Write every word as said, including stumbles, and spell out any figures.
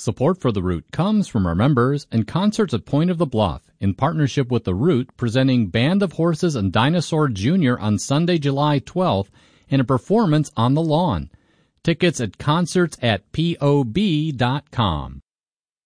Support for The Root comes from our members and Concerts at Point of the Bluff, in partnership with The Root, presenting Band of Horses and Dinosaur Junior on Sunday, July twelfth, in a performance on the lawn. Tickets at concerts at P O B dot com.